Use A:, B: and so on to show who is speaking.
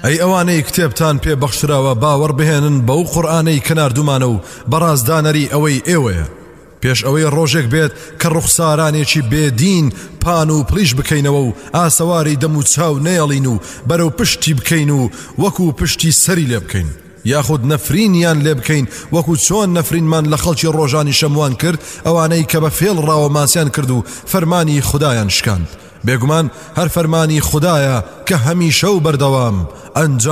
A: ئەی ئەوانەی کتێبتان پێ بەخشراوە باوەڕ بهێنن بەو قورئانەی کە ناردومانە و بەڕازدانەری ئەوەی ئێوەیە پێش ئەوەی ڕۆژێک بێت کە ڕوخسارانێکی بێدین پان و پلیش بکەینەوە و ئاسەواری دەم و چاو نێڵین و بەرەو پشتی بکەین و وەکو پشتی سەری لێ بکەین یاخود نەفرینیان لێ بکەین وەکو چۆن نەفرینمان لە خەڵکی ڕۆژانی شەموان کرد ئەوانەی کە بە فێڵ ڕاوە ماسیان کرد و فەرمانی خودایان شکاند بێگومان هەر فەرمانی خودایە کە هەمیشە و بەردەوام ئەنجام